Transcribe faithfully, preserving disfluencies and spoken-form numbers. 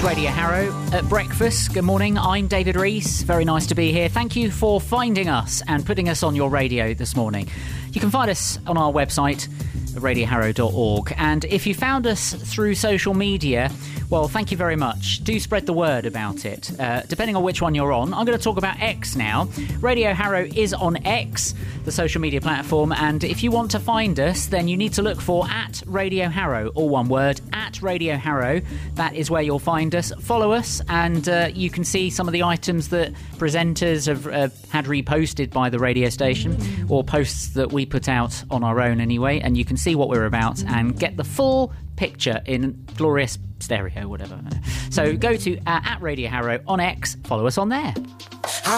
Radio Harrow at breakfast. Good morning, I'm David Rees. Very nice to be here. Thank you for finding us and putting us on your radio this morning. You can find us on our website, radio harrow dot org. And if you found us through social media, well, thank you very much. Do spread the word about it, uh, depending on which one you're on. I'm going to talk about X now. Radio Harrow is on X, the social media platform, and if you want to find us, then you need to look for at Radio Harrow, all one word, at Radio Harrow. That is where you'll find us. Follow us, and uh, you can see some of the items that presenters have uh, had reposted by the radio station, or posts that we put out on our own anyway, and you can see what we're about and get the full picture in glorious stereo, whatever. So go to uh, at Radio Harrow on X, follow us on there.